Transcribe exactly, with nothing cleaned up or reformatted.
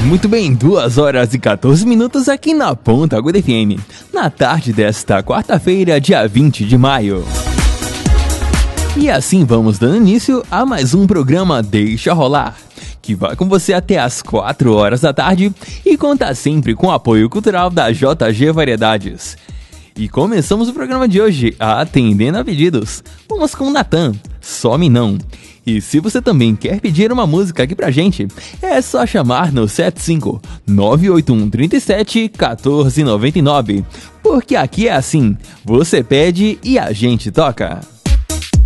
Muito bem, duas horas e quatorze minutos aqui na Ponta Aguda F M, na tarde desta quarta-feira, dia vinte de maio. E assim vamos dando início a mais um programa Deixa Rolar, que vai com você até as quatro horas da tarde e conta sempre com o apoio cultural da J G Variedades. E começamos o programa de hoje atendendo a pedidos. Vamos com o Natan, Some Não. E se você também quer pedir uma música aqui pra gente, é só chamar no sete cinco nove oito um três sete um quatro nove nove. Porque aqui é assim, você pede e a gente toca.